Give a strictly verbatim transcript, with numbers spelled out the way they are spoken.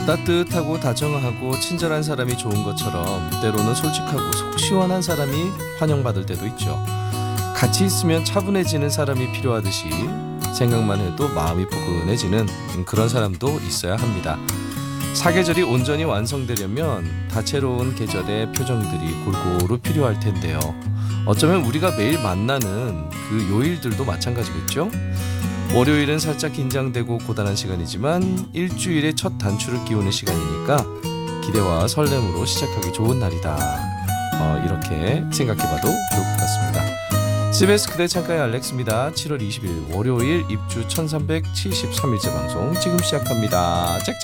따뜻하고 다정하고 친절한 사람이 좋은 것처럼 때로는 솔직하고 속 시원한 사람이 환영받을 때도 있죠. 같이 있으면 차분해지는 사람이 필요하듯이 생각만 해도 마음이 포근해지는 그런 사람도 있어야 합니다. 사계절이 온전히 완성되려면 다채로운 계절의 표정들이 골고루 필요할 텐데요. 어쩌면 우리가 매일 만나는 그 요일들도 마찬가지겠죠? 월요일은 살짝 긴장되고 고단한 시간이지만 일주일의 첫 단추를 끼우는 시간이니까 기대와 설렘으로 시작하기 좋은 날이다. 어, 이렇게 생각해봐도 좋을 것 같습니다. 씨비에스 그대 창가의 알렉스입니다. 칠월 이십일 월요일 입주 천삼백칠십삼 일째 방송 지금 시작합니다. 짝짝.